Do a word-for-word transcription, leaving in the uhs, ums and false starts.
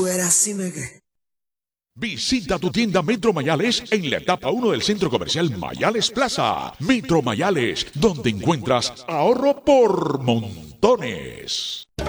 verás si me que. Visita tu tienda Metro Mayales en la etapa uno del Centro Comercial Mayales Plaza. Metro Mayales, donde encuentras ahorro por montones.